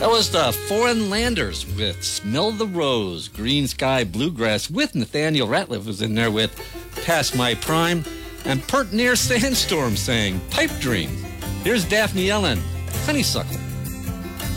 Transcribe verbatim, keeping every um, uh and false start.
That was the Foreign Landers with Smell the Rose. Green Sky Bluegrass with Nathaniel Ratliff was in there with Past My Prime. And Pert Near Sandstorm sang Pipe Dream. Here's Daphne Ellen, Honeysuckle.